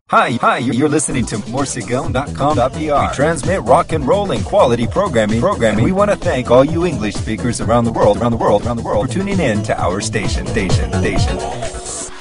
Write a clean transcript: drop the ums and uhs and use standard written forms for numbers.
Hi, you're listening to Morsigone.com.br. We transmit rock and roll and quality programming. We want to thank all you English speakers around the world for tuning in to our station.